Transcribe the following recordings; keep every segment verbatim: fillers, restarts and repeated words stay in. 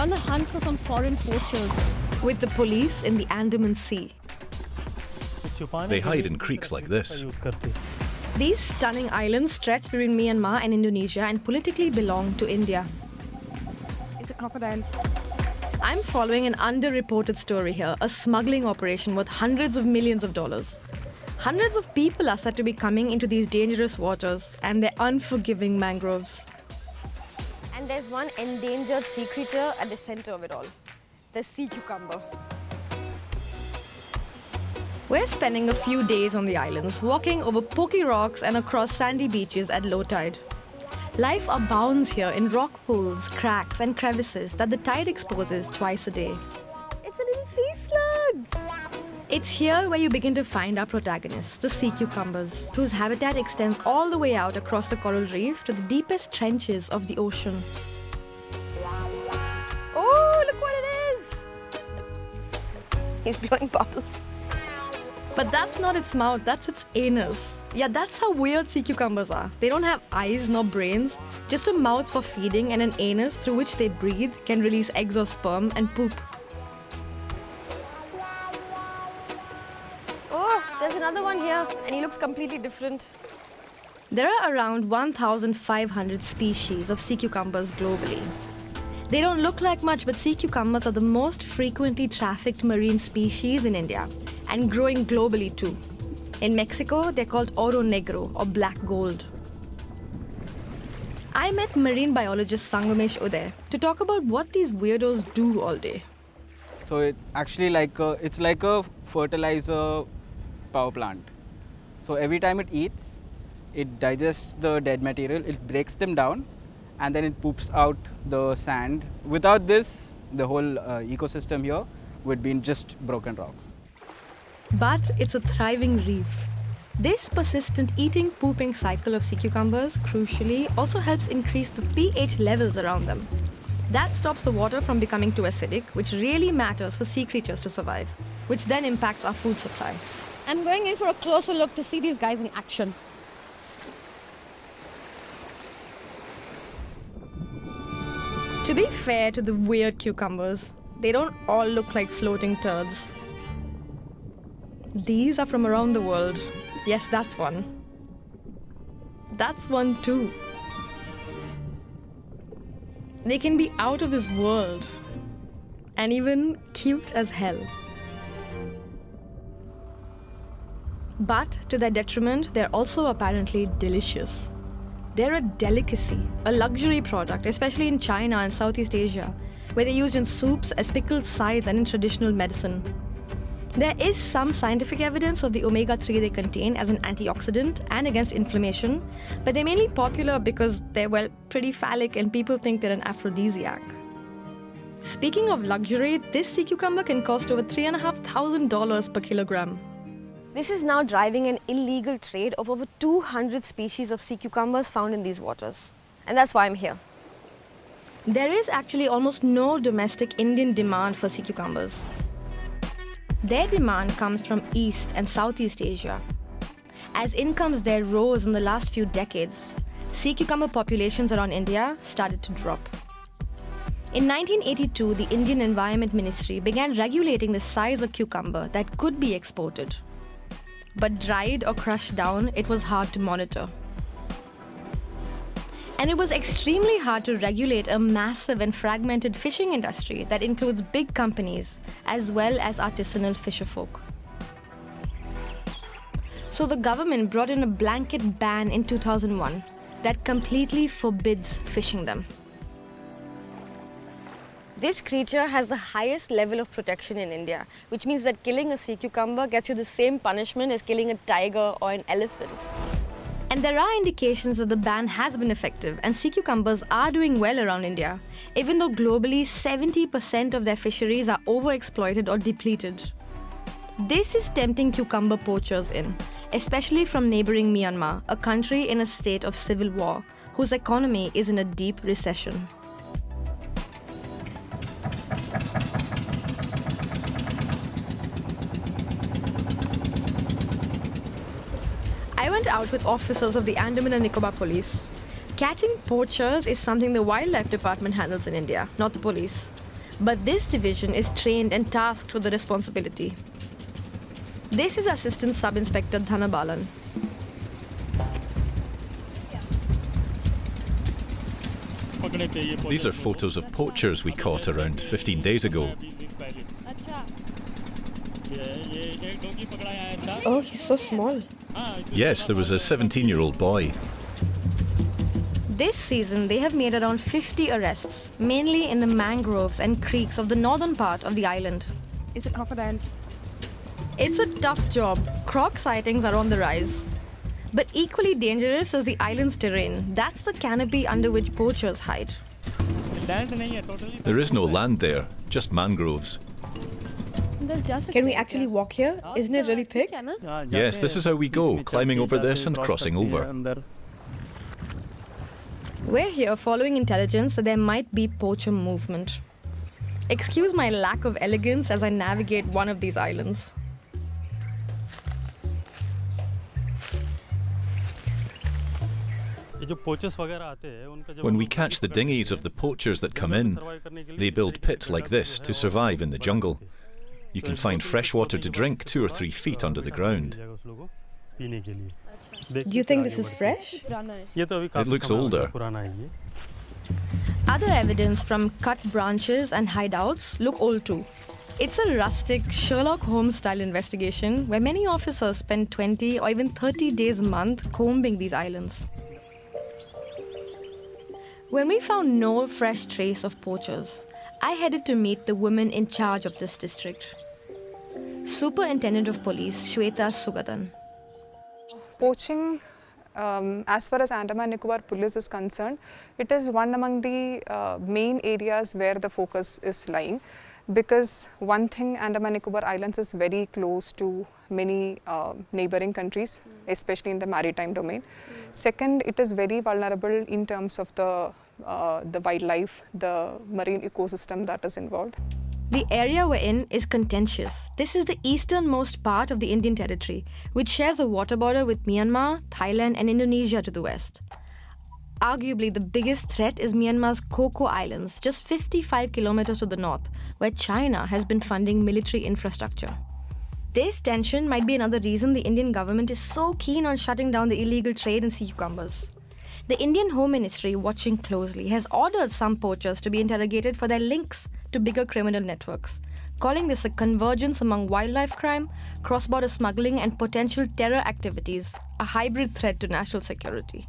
on the hunt for some foreign poachers. With the police in the Andaman Sea. They hide in creeks like this. These stunning islands stretch between Myanmar and Indonesia and politically belong to India. It's a crocodile. I'm following an underreported story here, a smuggling operation worth hundreds of millions of dollars. Hundreds of people are said to be coming into these dangerous waters and their unforgiving mangroves. And there's one endangered sea creature at the center of it all, the sea cucumber. We're spending a few days on the islands, walking over pokey rocks and across sandy beaches at low tide. Life abounds here in rock pools, cracks and crevices that the tide exposes twice a day. It's a little sea slug! It's here where you begin to find our protagonists, the sea cucumbers, whose habitat extends all the way out across the coral reef to the deepest trenches of the ocean. Oh, look what it is! He's blowing bubbles. But that's not its mouth, that's its anus. Yeah, that's how weird sea cucumbers are. They don't have eyes nor brains, just a mouth for feeding and an anus through which they breathe, can release eggs or sperm and poop. Oh, there's another one here, and he looks completely different. There are around one thousand five hundred species of sea cucumbers globally. They don't look like much, but sea cucumbers are the most frequently trafficked marine species in India, and growing globally too. In Mexico, they're called oro negro, or black gold. I met marine biologist Sangamesh Uday to talk about what these weirdos do all day. So it's actually like a, it's like a fertilizer power plant. So every time it eats, it digests the dead material, it breaks them down, and then it poops out the sands. Without this, the whole uh, ecosystem here would be just broken rocks. But it's a thriving reef. This persistent eating, pooping cycle of sea cucumbers, crucially, also helps increase the pH levels around them. That stops the water from becoming too acidic, which really matters for sea creatures to survive, which then impacts our food supply. I'm going in for a closer look to see these guys in action. To be fair to the weird cucumbers, they don't all look like floating turds. These are from around the world. Yes, that's one. That's one too. They can be out of this world and even cute as hell. But to their detriment, they're also apparently delicious. They're a delicacy, a luxury product, especially in China and Southeast Asia, where they're used in soups, as pickled sides, and in traditional medicine. There is some scientific evidence of the omega three they contain as an antioxidant and against inflammation, but they're mainly popular because they're, well, pretty phallic and people think they're an aphrodisiac. Speaking of luxury, this sea cucumber can cost over three thousand five hundred dollars per kilogram. This is now driving an illegal trade of over two hundred species of sea cucumbers found in these waters. And that's why I'm here. There is actually almost no domestic Indian demand for sea cucumbers. Their demand comes from East and Southeast Asia. As incomes there rose in the last few decades, sea cucumber populations around India started to drop. In nineteen eighty-two, the Indian Environment Ministry began regulating the size of cucumber that could be exported. But dried or crushed down, it was hard to monitor. And it was extremely hard to regulate a massive and fragmented fishing industry that includes big companies as well as artisanal fisherfolk. So the government brought in a blanket ban in two thousand one that completely forbids fishing them. This creature has the highest level of protection in India, which means that killing a sea cucumber gets you the same punishment as killing a tiger or an elephant. And there are indications that the ban has been effective and sea cucumbers are doing well around India, even though globally seventy percent of their fisheries are overexploited or depleted. This is tempting cucumber poachers in, especially from neighboring Myanmar, a country in a state of civil war, whose economy is in a deep recession. I went out with officers of the Andaman and Nicobar police. Catching poachers is something the Wildlife Department handles in India, not the police. But this division is trained and tasked with the responsibility. This is Assistant Sub-Inspector Dhanabalan. These are photos of poachers we caught around fifteen days ago. Oh, he's so small. Yes, there was a seventeen-year-old boy. This season, they have made around fifty arrests, mainly in the mangroves and creeks of the northern part of the island. It's a crocodile. It's a tough job. Croc sightings are on the rise. But equally dangerous is the island's terrain. That's the canopy under which poachers hide. There is no land there, just mangroves. Can we actually walk here? Isn't it really thick? Yes, this is how we go, climbing over this and crossing over. We're here following intelligence that there might be poacher movement. Excuse my lack of elegance as I navigate one of these islands. When we catch the dinghies of the poachers that come in, they build pits like this to survive in the jungle. You can find fresh water to drink two or three feet under the ground. Do you think this is fresh? It looks older. Other evidence from cut branches and hideouts look old too. It's a rustic Sherlock Holmes-style investigation where many officers spend twenty or even thirty days a month combing these islands. When we found no fresh trace of poachers, I headed to meet the woman in charge of this district. Superintendent of Police Shweta Sugadan. Poaching, um, as far as Andaman Nicobar Police is concerned, it is one among the uh, main areas where the focus is lying, because one thing, Andaman Nicobar Islands is very close to many uh, neighboring countries, especially in the maritime domain. Second, it is very vulnerable in terms of the, uh, the wildlife, the marine ecosystem that is involved. The area we're in is contentious. This is the easternmost part of the Indian territory, which shares a water border with Myanmar, Thailand and Indonesia to the west. Arguably, the biggest threat is Myanmar's Coco Islands, just fifty-five kilometers to the north, where China has been funding military infrastructure. This tension might be another reason the Indian government is so keen on shutting down the illegal trade in sea cucumbers. The Indian Home Ministry, watching closely, has ordered some poachers to be interrogated for their links to bigger criminal networks, calling this a convergence among wildlife crime, cross-border smuggling and potential terror activities, a hybrid threat to national security.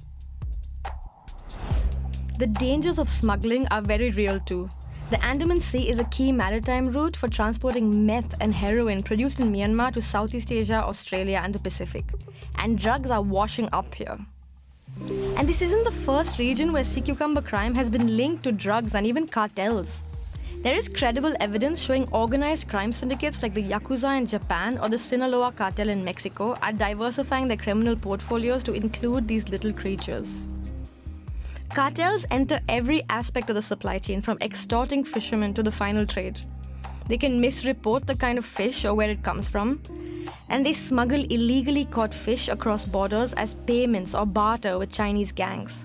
The dangers of smuggling are very real too. The Andaman Sea is a key maritime route for transporting meth and heroin produced in Myanmar to Southeast Asia, Australia and the Pacific. And drugs are washing up here. And this isn't the first region where sea cucumber crime has been linked to drugs and even cartels. There is credible evidence showing organized crime syndicates like the Yakuza in Japan or the Sinaloa cartel in Mexico are diversifying their criminal portfolios to include these little creatures. Cartels enter every aspect of the supply chain, from extorting fishermen to the final trade. They can misreport the kind of fish or where it comes from, and they smuggle illegally caught fish across borders as payments or barter with Chinese gangs.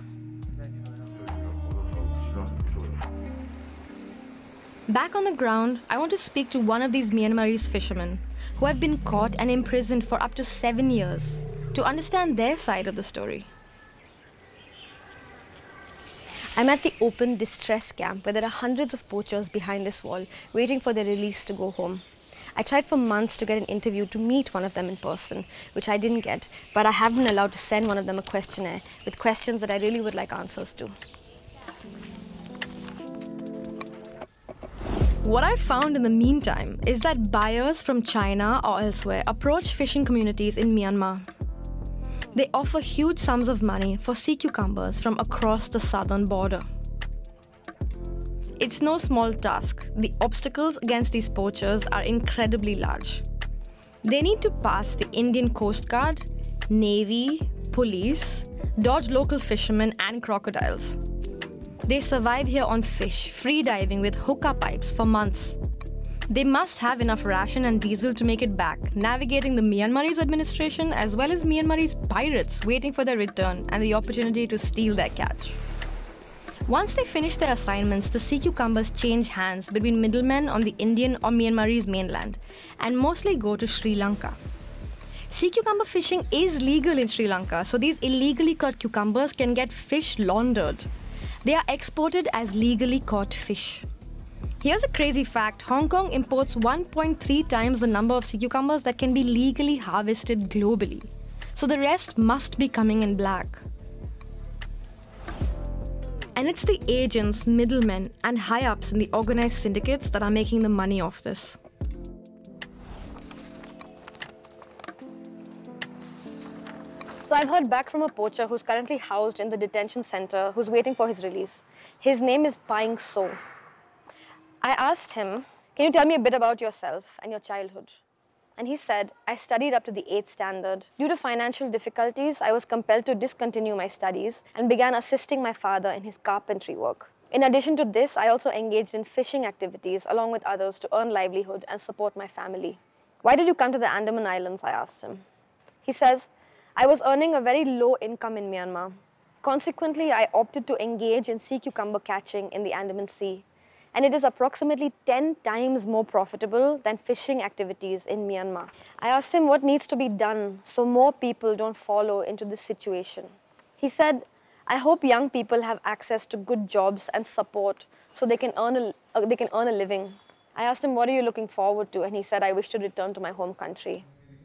Back on the ground, I want to speak to one of these Myanmarese fishermen who have been caught and imprisoned for up to seven years to understand their side of the story. I'm at the open distress camp where there are hundreds of poachers behind this wall waiting for their release to go home. I tried for months to get an interview to meet one of them in person, which I didn't get, but I have been allowed to send one of them a questionnaire with questions that I really would like answers to. What I found in the meantime is that buyers from China or elsewhere approach fishing communities in Myanmar. They offer huge sums of money for sea cucumbers from across the southern border. It's no small task. The obstacles against these poachers are incredibly large. They need to pass the Indian Coast Guard, Navy, police, dodge local fishermen and crocodiles. They survive here on fish, free diving with hookah pipes for months. They must have enough ration and diesel to make it back, navigating the Myanmarese administration as well as Myanmarese pirates waiting for their return and the opportunity to steal their catch. Once they finish their assignments, the sea cucumbers change hands between middlemen on the Indian or Myanmarese mainland and mostly go to Sri Lanka. Sea cucumber fishing is legal in Sri Lanka, so these illegally caught cucumbers can get fish laundered. They are exported as legally caught fish. Here's a crazy fact. Hong Kong imports one point three times the number of sea cucumbers that can be legally harvested globally. So the rest must be coming in black. And it's the agents, middlemen, and high-ups in the organized syndicates that are making the money off this. So I've heard back from a poacher who's currently housed in the detention center who's waiting for his release. His name is Paing So. I asked him, can you tell me a bit about yourself and your childhood? And he said, I studied up to the eighth standard. Due to financial difficulties, I was compelled to discontinue my studies and began assisting my father in his carpentry work. In addition to this, I also engaged in fishing activities along with others to earn livelihood and support my family. Why did you come to the Andaman Islands? I asked him. He says, I was earning a very low income in Myanmar. Consequently, I opted to engage in sea cucumber catching in the Andaman Sea. And it is approximately ten times more profitable than fishing activities in Myanmar. I asked him what needs to be done so more people don't follow into this situation. He said, I hope young people have access to good jobs and support so they can earn a, uh, they can earn a living. I asked him, what are you looking forward to? And he said, I wish to return to my home country.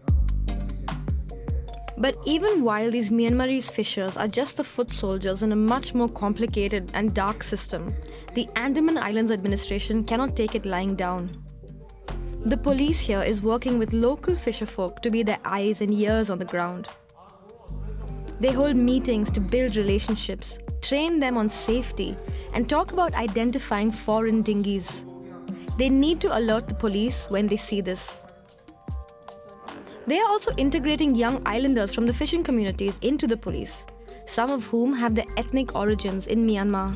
But even while these Myanmarese fishers are just the foot soldiers in a much more complicated and dark system, the Andaman Islands administration cannot take it lying down. The police here is working with local fisherfolk to be their eyes and ears on the ground. They hold meetings to build relationships, train them on safety, and talk about identifying foreign dinghies. They need to alert the police when they see this. They are also integrating young islanders from the fishing communities into the police, some of whom have their ethnic origins in Myanmar.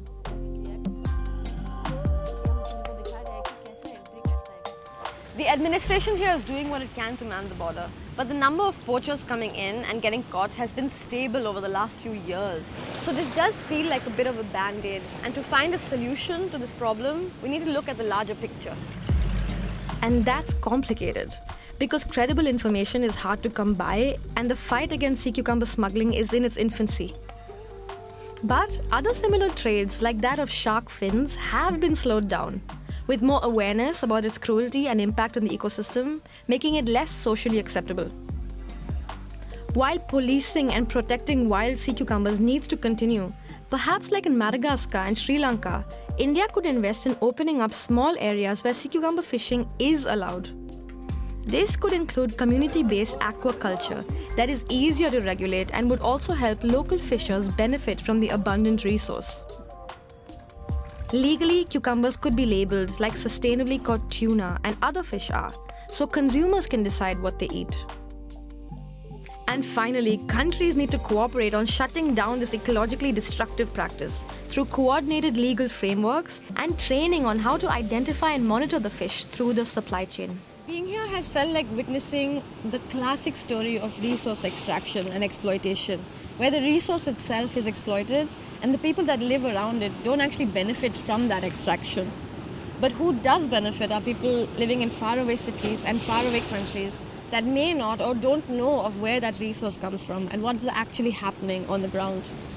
The administration here is doing what it can to man the border, but the number of poachers coming in and getting caught has been stable over the last few years. So this does feel like a bit of a band-aid, and to find a solution to this problem, we need to look at the larger picture. And that's complicated, because credible information is hard to come by and the fight against sea cucumber smuggling is in its infancy. But other similar trades like that of shark fins have been slowed down, with more awareness about its cruelty and impact on the ecosystem, making it less socially acceptable. While policing and protecting wild sea cucumbers needs to continue, perhaps like in Madagascar and Sri Lanka, India could invest in opening up small areas where sea cucumber fishing is allowed. This could include community-based aquaculture that is easier to regulate and would also help local fishers benefit from the abundant resource. Legally, cucumbers could be labeled like sustainably caught tuna and other fish are, so consumers can decide what they eat. And finally, countries need to cooperate on shutting down this ecologically destructive practice through coordinated legal frameworks and training on how to identify and monitor the fish through the supply chain. Being here has felt like witnessing the classic story of resource extraction and exploitation, where the resource itself is exploited and the people that live around it don't actually benefit from that extraction. But who does benefit are people living in faraway cities and faraway countries that may not or don't know of where that resource comes from and what's actually happening on the ground.